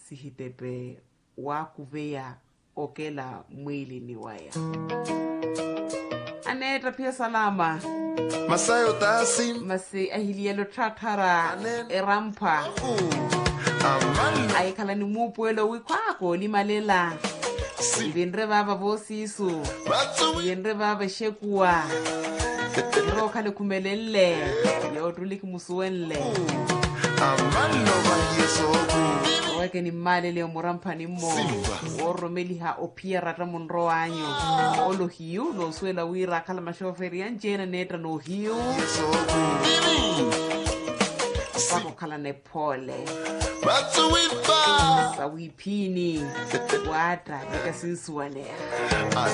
sihitepe wa kuveya okela mwili ni waya aneta pia salama Masayo tasim masi ahilielo tratara erampa ay kala ni mupuelo wikwako limalela ibinre baba vosisu ibinre baba shekuwa ro kale kumelele yo tuliki musuwenle amano bayesoku wake ni male leo murampa ni mo oromeli ha opia rata munro anyo olo hiu no suela wira kala mashoferi anjena neta no hiu pako kala ne pole batu wipa sa wipini wata nika sisuane